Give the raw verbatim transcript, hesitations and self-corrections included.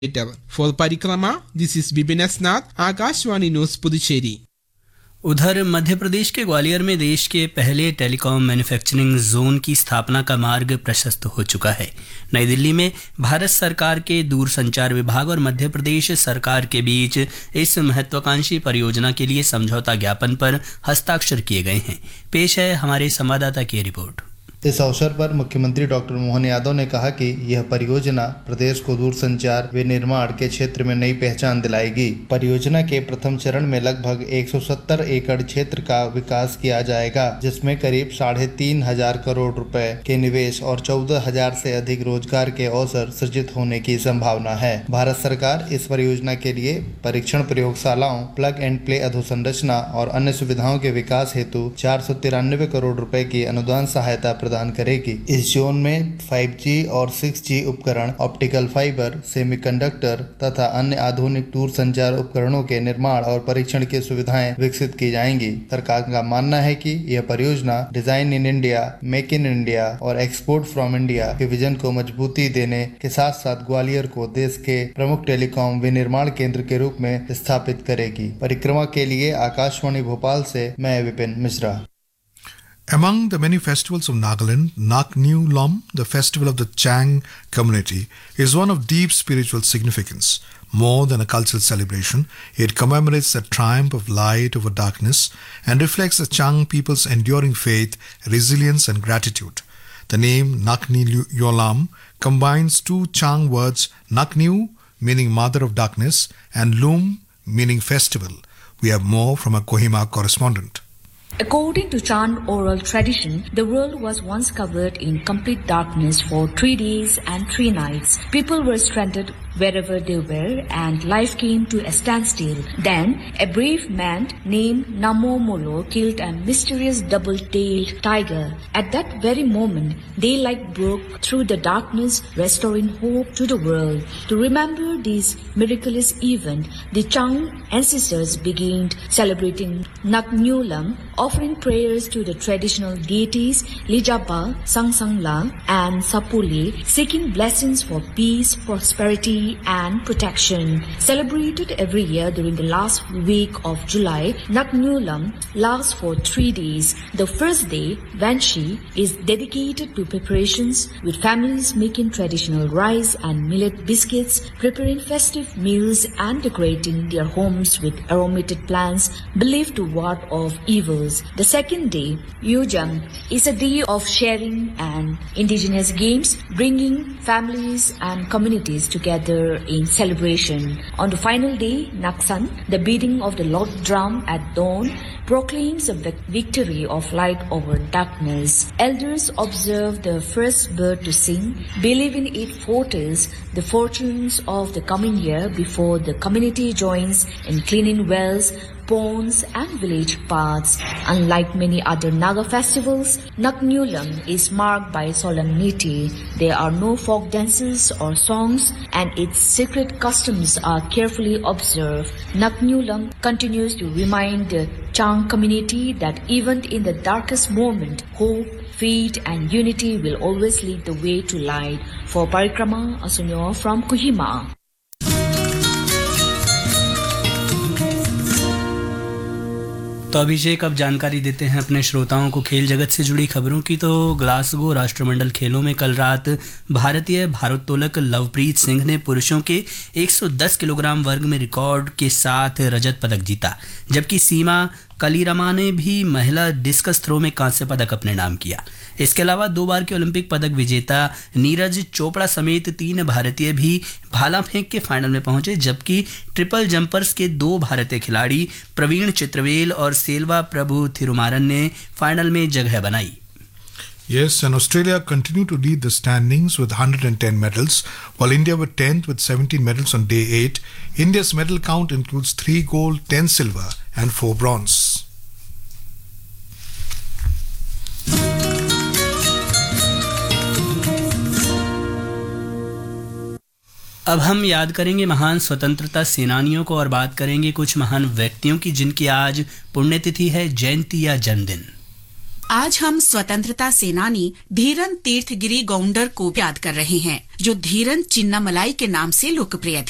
For Parikrama, this is Bipin S. Nath, Akashwani News, Puducherry. उधर मध्य प्रदेश के ग्वालियर में देश के पहले टेलीकॉम मैन्युफैक्चरिंग जोन की स्थापना का मार्ग प्रशस्त हो चुका है। नई दिल्ली में भारत सरकार के दूरसंचार विभाग और मध्य प्रदेश सरकार के बीच इस महत्वाकांक्षी परियोजना के लिए समझौता ज्ञापन पर हस्ताक्षर किए गए हैं। पेश है हमारे संवाददाता की रिपोर्ट। इस अवसर पर मुख्यमंत्री डॉक्टर मोहन यादव ने कहा कि यह परियोजना प्रदेश को दूरसंचार विनिर्माण के क्षेत्र में नई पहचान दिलाएगी। परियोजना के प्रथम चरण में लगभग एक सौ सत्तर एकड़ क्षेत्र का विकास किया जाएगा, जिसमें करीब साढ़े तीन हजार करोड़ रुपए के निवेश और चौदह हजार से अधिक रोजगार के अवसर सृजित होने की संभावना है। भारत सरकार इस परियोजना के लिए परीक्षण प्रयोगशालाओं, प्लग एंड प्ले अधोसंरचना और अन्य सुविधाओं के विकास हेतु चार सौ तिरानवे करोड़ रुपए की अनुदान सहायता प्रदान करेगी। इस जोन में फाइव जी और सिक्स जी उपकरण, ऑप्टिकल फाइबर, सेमीकंडक्टर तथा अन्य आधुनिक दूरसंचार उपकरणों के निर्माण और परीक्षण की सुविधाएं विकसित की जाएंगी। सरकार का मानना है कि यह परियोजना design in India, make in India और एक्सपोर्ट फ्रॉम इंडिया के विजन को मजबूती देने के साथ साथ ग्वालियर को देश के प्रमुख टेलीकॉम विनिर्माण केंद्र के रूप में स्थापित करेगी। परिक्रमा के लिए आकाशवाणी भोपाल से मैं Vipin Mishra. Among the many festivals of Nagaland, Nak New Lom, the festival of the Chang community, is one of deep spiritual significance. More than a cultural celebration, it commemorates the triumph of light over darkness and reflects the Chang people's enduring faith, resilience and gratitude. The name Nakni Yolam combines two Chang words, Nakniu, meaning mother of darkness, and Lum, meaning festival. We have more from a Kohima correspondent. According to Chan oral tradition, the world was once covered in complete darkness for three days and three nights. People were stranded wherever they were and life came to a standstill. Then, a brave man named Namo Molo killed a mysterious double-tailed tiger. At that very moment, daylight broke through the darkness, restoring hope to the world. To remember this miraculous event, the Chang ancestors began celebrating Naknyulam, offering prayers to the traditional deities Lijaba, Sangsangla and Sapuli, seeking blessings for peace, prosperity and protection. Celebrated every year during the last week of July, Naknyulam lasts for three days. The first day, Vanshi, is dedicated to preparations, with families making traditional rice and millet biscuits, preparing festive meals and decorating their homes with aromatic plants believed to ward off evils. The second day, Yujam, is a day of sharing and indigenous games, bringing families and communities together in celebration. On the final day, Naksan, the beating of the Lord drum at dawn, proclaims a victory of light over darkness. Elders observe the first bird to sing, believing it foretells the fortunes of the coming year before the community joins in cleaning wells, ponds and village paths. Unlike many other Naga festivals, Naknyulam is marked by solemnity. There are no folk dances or songs and its secret customs are carefully observed. Naknyulam continues to remind the Chang community that even in the darkest moment, hope, faith and unity will always lead the way to light. For Parikrama, Asunyo from Kohima. तो अभिषेक, अब जानकारी देते हैं अपने श्रोताओं को खेल जगत से जुड़ी खबरों की। तो ग्लासगो राष्ट्रमंडल खेलों में कल रात भारतीय भारोत्तोलक लवप्रीत सिंह ने पुरुषों के एक सौ दस किलोग्राम वर्ग में रिकॉर्ड के साथ रजत पदक जीता, जबकि सीमा कलीरमा ने भी महिला डिस्कस थ्रो में कांस्य पदक अपने नाम किया। इसके अलावा दो बार के ओलंपिक पदक विजेता नीरज चोपड़ा समेत तीन भारतीय भी भाला फेंक के फाइनल में पहुंचे, जबकि ट्रिपल जंपर्स के दो भारतीय खिलाड़ी प्रवीण चित्रवेल और सेल्वा प्रभु थिरुमारन ने फाइनल में जगह बनाई। Yes, and Australia continue to lead the standings with one hundred ten medals, while India were tenth with seventeen medals on day eight. India's medal count includes three gold, ten silver and four bronze. अब हम याद करेंगे महान स्वतंत्रता सेनानियों को और बात करेंगे कुछ महान व्यक्तियों की जिनकी आज पुण्यतिथि है, जयंती या जन्मदिन। आज हम स्वतंत्रता सेनानी धीरन तीर्थगिरी गौंडर को याद कर रहे हैं, जो धीरन चिन्नामलाई के नाम से लोकप्रिय थे।